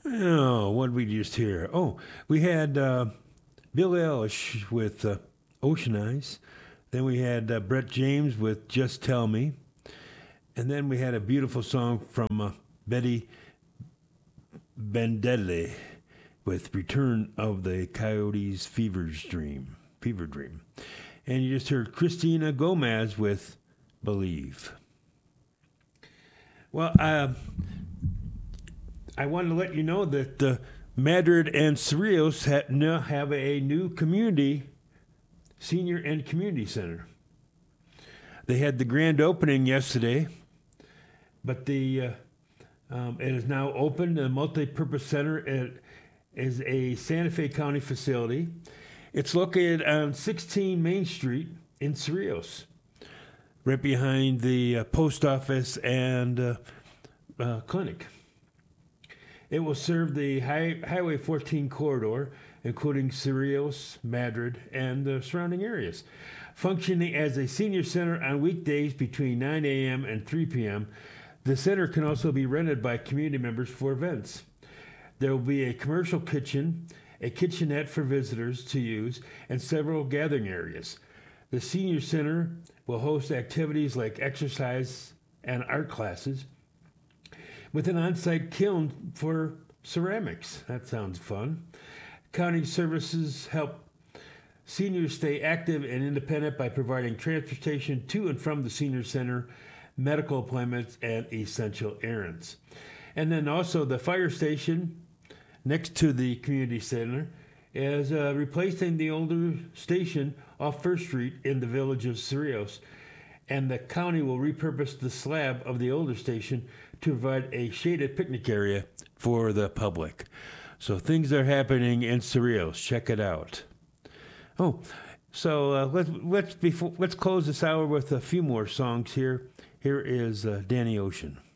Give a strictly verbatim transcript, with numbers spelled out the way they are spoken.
Oh, what did we just hear? Oh, we had uh, Bill Eilish with uh, Ocean Eyes. Then we had uh, Brett James with Just Tell Me. And then we had a beautiful song from uh, Betty Bendelli with Return of the Coyote's Fever's Dream. Fever Dream. And you just heard Christina Gomez with Believe. Well, uh, I wanted to let you know that uh, Madrid and Cerrillos ha- now have a new community, senior and community center. They had the grand opening yesterday, but the uh, um, it is now open. The multi-purpose center it is a Santa Fe County facility. It's located on sixteen Main Street in Cerrillos, right behind the uh, post office and uh, uh, clinic. It will serve the high, Highway fourteen corridor, including Cerrillos, Madrid, and the surrounding areas. Functioning as a senior center on weekdays between nine a.m. and three p.m., the center can also be rented by community members for events. There will be a commercial kitchen, a kitchenette for visitors to use, and several gathering areas. The senior center will host activities like exercise and art classes, with an on-site kiln for ceramics. That sounds fun. County services help seniors stay active and independent by providing transportation to and from the senior center, medical appointments, and essential errands. And then also the fire station next to the community center is uh, replacing the older station off First Street in the village of Cerrillos. And the county will repurpose the slab of the older station to provide a shaded picnic area for the public. So things are happening in Cerrillos. Check it out. Oh, so uh, let's let's before let's close this hour with a few more songs here. Here is uh, Danny Ocean.